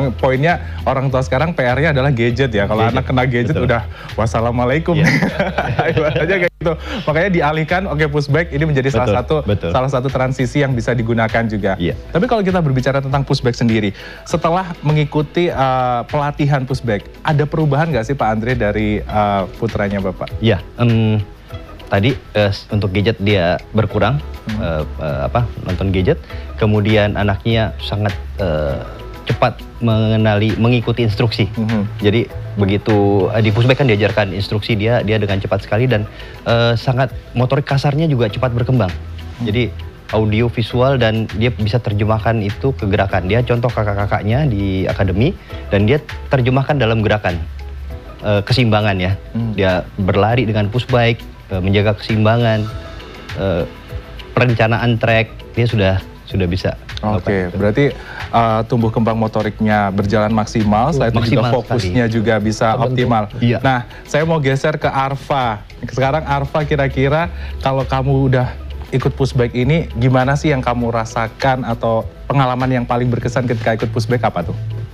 memang poinnya orang tua sekarang PR-nya adalah gadget ya. Kalau anak kena gadget udah wassalamualaikum. Ibaratnya kayak gitu. Makanya dialihkan, pushback ini menjadi salah satu transisi yang bisa digunakan juga. Tapi kalau kita berbicara tentang pushback sendiri, setelah mengikuti pelatihan pushback, ada perubahan nggak sih Pak Andre dari putranya Bapak? Iya, tadi untuk gadget dia berkurang, nonton gadget, kemudian anaknya sangat cepat mengikuti instruksi. Jadi begitu di pushback kan diajarkan instruksi, dia dengan cepat sekali dan sangat motorik kasarnya juga cepat berkembang. Jadi audio, visual, dan dia bisa terjemahkan itu ke gerakan. Dia contoh kakak-kakaknya di akademi dan dia terjemahkan dalam gerakan. Keseimbangan ya. Dia berlari dengan pushback, menjaga keseimbangan, perencanaan track, dia sudah bisa. Oke, berarti tumbuh kembang motoriknya berjalan maksimal, setelah itu juga fokusnya juga bisa optimal. Nah, saya mau geser ke Arfa. Sekarang Arfa, kira-kira kalau kamu udah ikut pushback ini, gimana sih yang kamu rasakan atau pengalaman yang paling berkesan ketika ikut pushback apa tuh?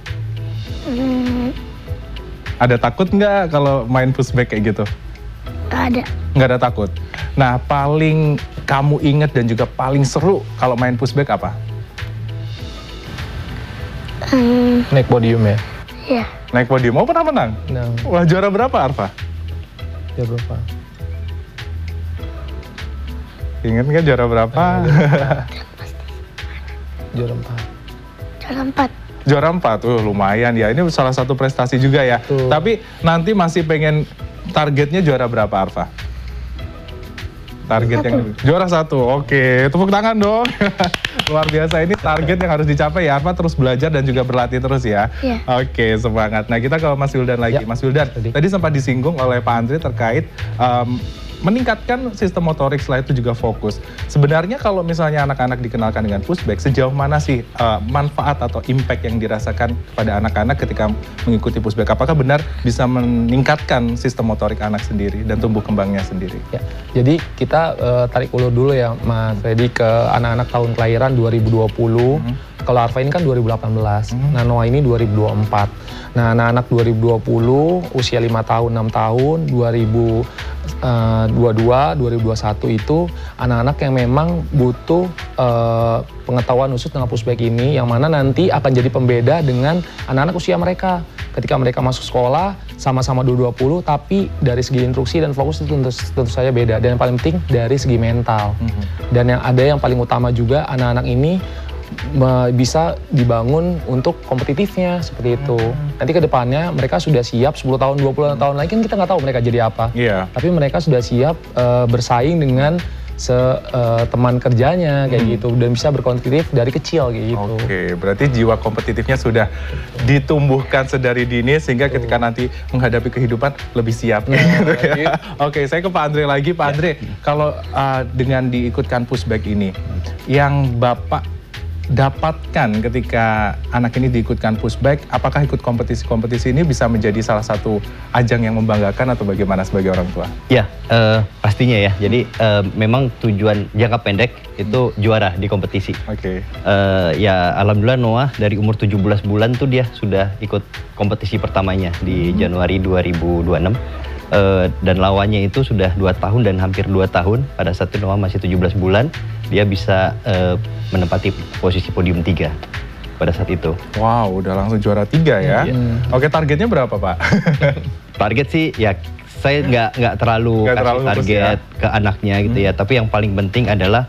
Ada takut nggak kalau main pushback kayak gitu? Nggak ada. Nggak ada takut. Nah, paling kamu inget dan juga paling seru kalau main pushback apa? Naik podium ya? Iya. Naik podium, mau pernah menang? Menang. Wah, juara berapa Arfa? Juara berapa? Ingat nggak juara berapa? Juara 4. Juara 4. Juara 4, lumayan ya. Ini salah satu prestasi juga ya. Tapi nanti masih pengen targetnya juara berapa Arfa? Target yang juara 1, oke. Tepuk tangan dong. Luar biasa, ini target yang harus dicapai ya. Arfa terus belajar dan juga berlatih terus ya. Oke, semangat. Nah, kita ke Mas Wildan lagi. Mas Wildan, tadi sempat disinggung oleh Pak Andre terkait meningkatkan sistem motorik, setelah itu juga fokus. Sebenarnya kalau misalnya anak-anak dikenalkan dengan pushback, sejauh mana sih manfaat atau impact yang dirasakan kepada anak-anak ketika mengikuti pushback? Apakah benar bisa meningkatkan sistem motorik anak sendiri dan tumbuh kembangnya sendiri? Ya, jadi kita tarik ulur dulu ya Mas Freddy ke anak-anak tahun kelahiran 2020. Kalau Arfa ini kan 2018, nah Noah ini 2024. Nah, anak-anak 2020 usia 5 tahun, 6 tahun, 2022, 2021 itu anak-anak yang memang butuh pengetahuan khusus dengan pushback ini, yang mana nanti akan jadi pembeda dengan anak-anak usia mereka. Ketika mereka masuk sekolah, sama-sama 2020, tapi dari segi instruksi dan fokus itu tentu saja beda. Dan yang paling penting dari segi mental. Dan yang ada yang paling utama juga, anak-anak ini bisa dibangun untuk kompetitifnya seperti itu. Nanti ke depannya mereka sudah siap 10 tahun, 20 tahun lagi kan kita nggak tahu mereka jadi apa. Tapi mereka sudah siap bersaing dengan teman kerjanya kayak gitu dan bisa berkompetitif dari kecil kayak gitu. Oke, berarti jiwa kompetitifnya sudah ditumbuhkan sedari dini sehingga ketika nanti menghadapi kehidupan lebih siap. Oke, saya ke Pak Andre lagi. Pak Andre, kalau dengan diikutkan pushback ini, yang Bapak dapatkan ketika anak ini diikutkan pushback, apakah ikut kompetisi-kompetisi ini bisa menjadi salah satu ajang yang membanggakan atau bagaimana sebagai orang tua? Ya, pastinya ya. Jadi memang tujuan jangka pendek itu juara di kompetisi. Ya alhamdulillah Noah dari umur 17 bulan tuh dia sudah ikut kompetisi pertamanya di Januari 2026. Dan lawannya itu sudah 2 tahun dan hampir 2 tahun. Pada saat itu Noah masih 17 bulan, dia bisa menempati posisi podium 3 pada saat itu. Wow, udah langsung juara 3 ya. Oke, targetnya berapa Pak? Target sih ya saya nggak terlalu kasih target ke anaknya gitu ya. Tapi yang paling penting adalah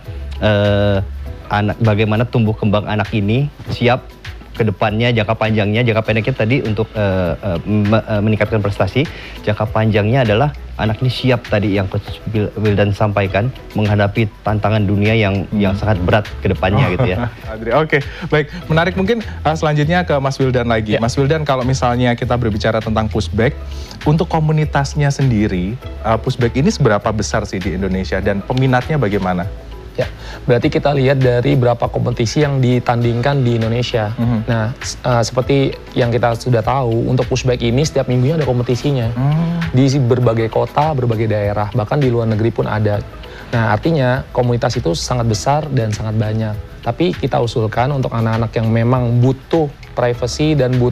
bagaimana tumbuh kembang anak ini siap ke depannya, jangka panjangnya. Jangka pendeknya tadi untuk meningkatkan prestasi, jangka panjangnya adalah anak ini siap tadi yang Coach Wildan sampaikan menghadapi tantangan dunia yang sangat berat ke depannya gitu ya. Oke, baik, menarik. Mungkin selanjutnya ke Mas Wildan lagi. Mas Wildan, kalau misalnya kita berbicara tentang pushback, untuk komunitasnya sendiri, pushback ini seberapa besar sih di Indonesia dan peminatnya bagaimana? Ya, berarti kita lihat dari berapa kompetisi yang ditandingkan di Indonesia. Nah, seperti yang kita sudah tahu, untuk pushback ini setiap minggunya ada kompetisinya. Di berbagai kota, berbagai daerah, bahkan di luar negeri pun ada. Nah, artinya komunitas itu sangat besar dan sangat banyak. Tapi kita usulkan untuk anak-anak yang memang butuh privacy dan butuh